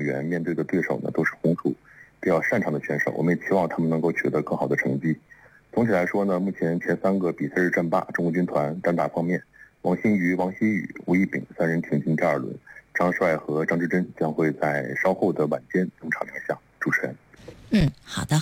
员面对的对手呢，都是红土比较擅长的选手，我们也期望他们能够取得更好的成绩。总体来说呢，目前前3个比赛日战罢中国军团战打方面，王新瑜、王希宇、吴一丙3人挺进第2轮，张帅和张之臻将会在稍后的晚间登场亮相。主持人。 好的。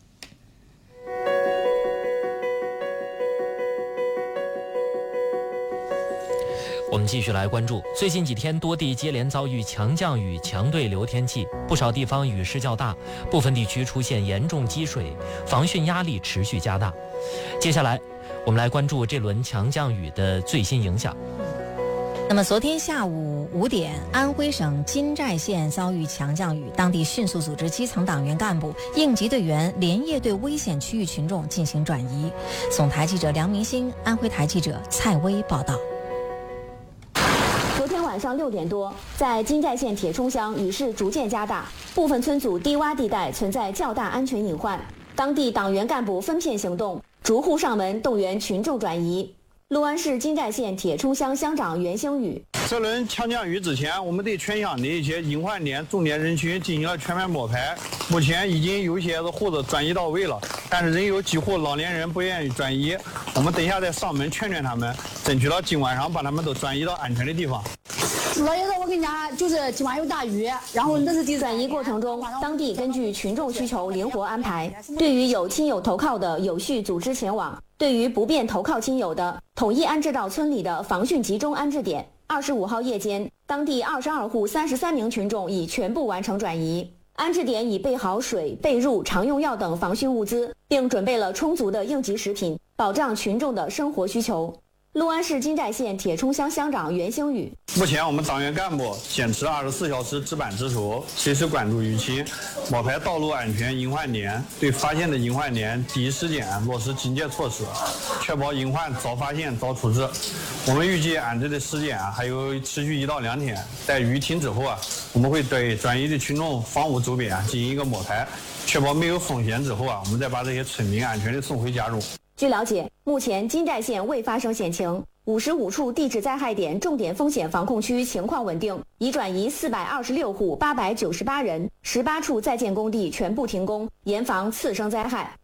我们继续来关注，最近几天多地接连遭遇强降雨、强对流天气，不少地方雨势较大，部分地区出现严重积水，防汛压力持续加大。接下来，我们来关注这轮强降雨的最新影响。 那么昨天下午5点，安徽省金寨县遭遇强降雨，当地迅速组织基层党员干部、应急队员连夜对危险区域群众进行转移。总台记者梁明星，安徽台记者蔡薇报道。 昨天晚上6点多，在金寨县铁冲乡，雨势逐渐加大，部分村组低洼地带存在较大安全隐患。当地党员干部分片行动，逐户上门动员群众转移。六安市金寨县铁冲乡乡长袁兴宇： 这轮强降雨之前，我们对全乡的一些隐患点、重点人群进行了全面摸排。目前已经有些户子转移到位了，但是仍有几户老年人不愿意转移。我们等一下再上门劝劝他们，争取到今晚上把他们都转移到安全的地方。 老爷子，我跟你讲，就是今晚有大雨，然后那是转移过程中，当地根据群众需求灵活安排。对于有亲友投靠的，有序组织前往；对于不便投靠亲友的，统一安置到村里的防汛集中安置点。25号夜间，当地22户33名群众已全部完成转移。安置点已备好水、被褥、常用药等防汛物资，并准备了充足的应急食品，保障群众的生活需求。六安市金寨县铁冲乡乡长袁兴宇： 目前我们党员干部坚持24小时值班值守，随时关注舆情，摸排道路安全隐患点，对发现的隐患点第一时间落实警戒措施，确保隐患早发现早处置。我们预计安置的时间还有持续1到2天，在雨停之后我们会对转移的群众房屋周边进行一个摸排，确保没有风险之后我们再把这些村民安全的送回家中。 据了解，目前金寨县未发生险情，55处地质灾害点重点风险防控区情况稳定，已转移426户898人，18处在建工地全部停工，严防次生灾害。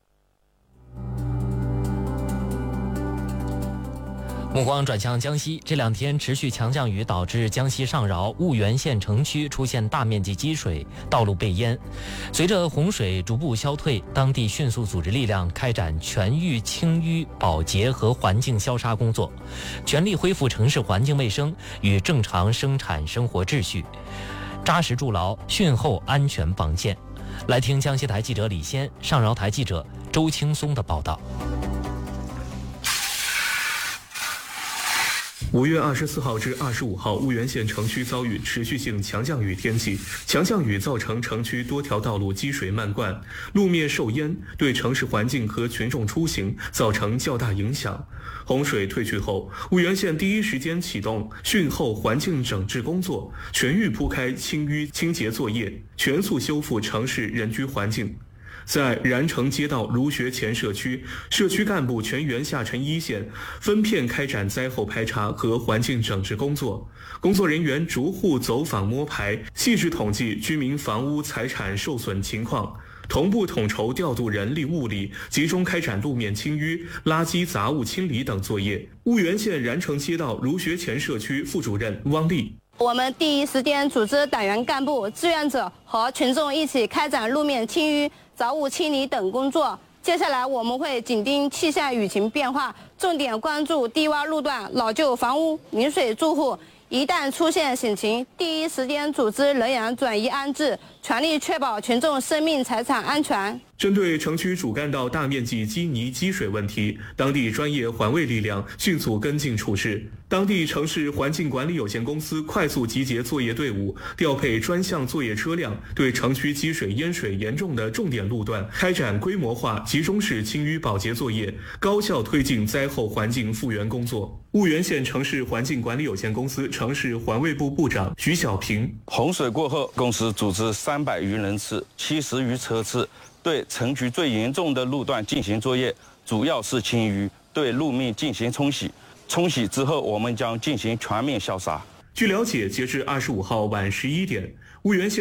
目光转向江西，这2天持续强降雨导致江西上饶婺源县城区出现大面积积水，道路被淹。随着洪水逐步消退，当地迅速组织力量开展全域清淤保洁和环境消杀工作，全力恢复城市环境卫生与正常生产生活秩序，扎实筑牢汛后安全防线。来听江西台记者李先、上饶台记者周青松的报道。 5月24号至25号，婺源县城区遭遇持续性强降雨天气，强降雨造成城区多条道路积水漫灌，路面受淹，对城市环境和群众出行造成较大影响。洪水退去后，婺源县第一时间启动汛后环境整治工作，全域铺开清淤清洁作业，全速修复城市人居环境。在然城街道儒学前社区，社区干部全员下沉一线，分片开展灾后排查和环境整治工作。工作人员逐户走访摸排，细致统计居民房屋财产受损情况，同步统筹调度人力物力，集中开展路面清淤、垃圾杂物清理等作业。婺源县然城街道儒学前社区副主任汪丽： 我们第一时间组织党员干部、志愿者和群众一起开展路面清淤、杂物清理等工作。接下来我们会紧盯气象雨情变化，重点关注低洼路段、老旧房屋、临水住户。一旦出现险情，第一时间组织人员转移安置，全力确保群众生命财产安全。 针对城区主干道大面积积泥积水问题，当地专业环卫力量迅速跟进处置。当地城市环境管理有限公司快速集结作业队伍，调配专项作业车辆，对城区积水淹水严重的重点路段开展规模化集中式清淤保洁作业，高效推进灾后环境复原工作。婺源县城市环境管理有限公司城市环卫部部长徐小平： 洪水过后，公司组织300余人次、70余车次，对城区最严重的路段进行作业，主要是清淤，对路面进行冲洗。冲洗之后，我们将进行全面消杀。 据了解，截至25号晚11点，婺源县